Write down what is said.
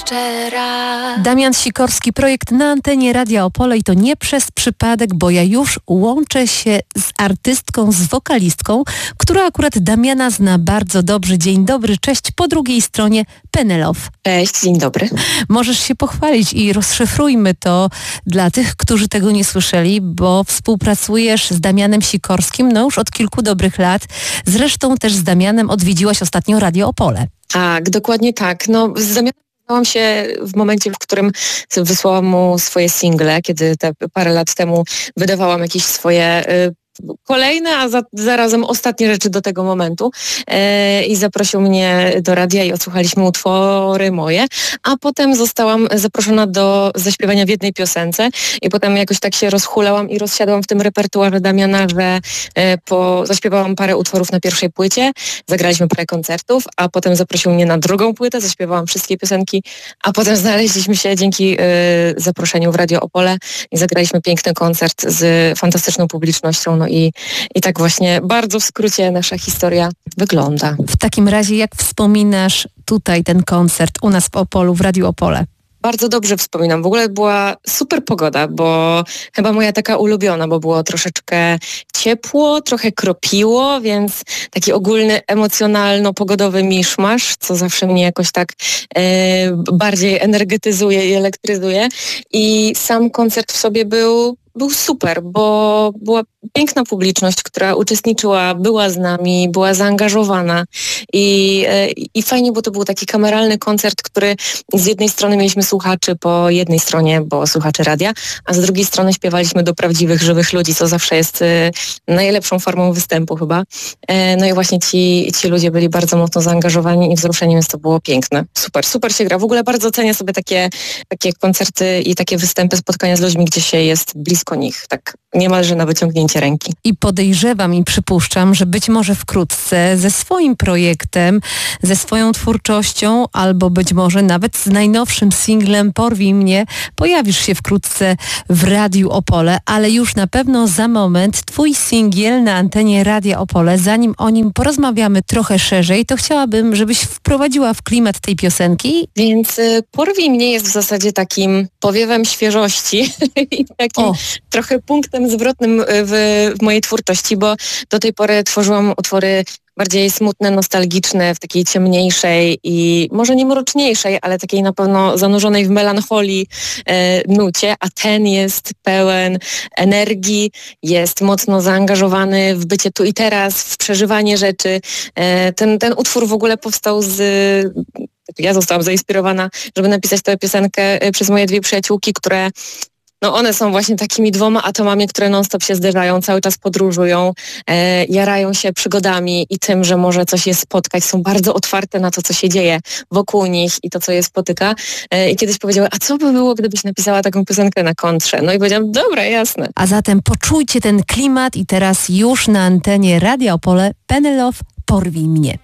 jeszcze raz. Damian Sikorski, projekt na antenie Radia Opole i to nie przez przypadek, bo ja już łączę się z artystką, z wokalistką, która akurat Damiana zna bardzo dobrze. Dzień dobry, cześć. Po drugiej stronie Penelope. Cześć, dzień dobry. Możesz się pochwalić i rozszyfrujmy to dla tych, którzy tego nie słyszeli, bo współpracujesz z Damianem Sikorskim już od kilku dobrych lat. Zresztą też z Damianem odwiedziłaś ostatnio Radio Opole. Tak, dokładnie tak. Z Damianem poznałam się w momencie, w którym wysłałam mu swoje single, kiedy parę lat temu wydawałam jakieś swoje kolejne, a zarazem ostatnie rzeczy do tego momentu i zaprosił mnie do radia i odsłuchaliśmy utwory moje, a potem zostałam zaproszona do zaśpiewania w jednej piosence i potem jakoś tak się rozhulałam i rozsiadłam w tym repertuarze Damiana, że zaśpiewałam parę utworów na pierwszej płycie, zagraliśmy parę koncertów, a potem zaprosił mnie na drugą płytę, zaśpiewałam wszystkie piosenki, a potem znaleźliśmy się dzięki zaproszeniu w Radio Opole i zagraliśmy piękny koncert z fantastyczną publicznością. I tak właśnie bardzo w skrócie nasza historia wygląda. W takim razie jak wspominasz tutaj ten koncert u nas w Opolu, w Radiu Opole? Bardzo dobrze wspominam. W ogóle była super pogoda, bo chyba moja taka ulubiona, bo było troszeczkę ciepło, trochę kropiło, więc taki ogólny emocjonalno-pogodowy miszmasz, co zawsze mnie jakoś tak bardziej energetyzuje i elektryzuje. I sam koncert w sobie był super, bo była piękna publiczność, która uczestniczyła, była z nami, była zaangażowana i fajnie, bo to był taki kameralny koncert, który z jednej strony mieliśmy słuchaczy po jednej stronie, bo słuchaczy radia, a z drugiej strony śpiewaliśmy do prawdziwych, żywych ludzi, co zawsze jest najlepszą formą występu chyba. No i właśnie ci ludzie byli bardzo mocno zaangażowani i wzruszeni, więc to było piękne. Super się gra. W ogóle bardzo cenię sobie takie koncerty i takie występy, spotkania z ludźmi, gdzie się jest blisko nich, tak niemalże na wyciągnięcie ręki. I podejrzewam i przypuszczam, że być może wkrótce ze swoim projektem, ze swoją twórczością, albo być może nawet z najnowszym singlem Porwij mnie, pojawisz się wkrótce w Radiu Opole, ale już na pewno za moment twój singiel na antenie Radia Opole. Zanim o nim porozmawiamy trochę szerzej, to chciałabym, żebyś wprowadziła w klimat tej piosenki. Więc Porwij mnie jest w zasadzie takim powiewem świeżości i takim trochę punktem zwrotnym w mojej twórczości, bo do tej pory tworzyłam utwory bardziej smutne, nostalgiczne, w takiej ciemniejszej i może nie mroczniejszej, ale takiej na pewno zanurzonej w melancholii nucie, a ten jest pełen energii, jest mocno zaangażowany w bycie tu i teraz, w przeżywanie rzeczy. Ten utwór w ogóle powstał ja zostałam zainspirowana, żeby napisać tę piosenkę przez moje dwie przyjaciółki, które one są właśnie takimi dwoma atomami, które non-stop się zderzają, cały czas podróżują, jarają się przygodami i tym, że może coś je spotkać. Są bardzo otwarte na to, co się dzieje wokół nich i to, co je spotyka. I kiedyś powiedziały, a co by było, gdybyś napisała taką piosenkę na kontrze? No i powiedziałam, dobra, jasne. A zatem poczujcie ten klimat i teraz już na antenie Radia Opole Penelope, Porwij mnie.